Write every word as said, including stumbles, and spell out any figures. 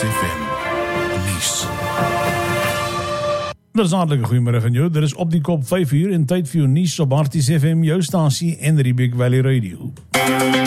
F M nuus. Dit is hartelijk goeiemôre aan jou. Dit is op die kop vyf uur en tyd vir jou nuus op Harties F M, jou stasie en Riebeek Valley Radio.